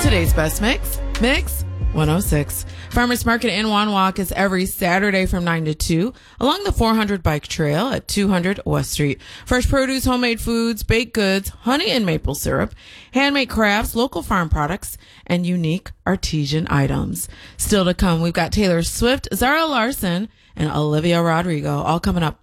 Today's best Mix 106. Farmers Market in Wanwalk is every Saturday from 9 to 2 along the 400 bike trail at 200 West Street. Fresh produce, homemade foods, baked goods, honey and maple syrup, handmade crafts, local farm products, and unique artisan items. Still to come, we've got Taylor Swift, Zara Larson, and Olivia Rodrigo all coming up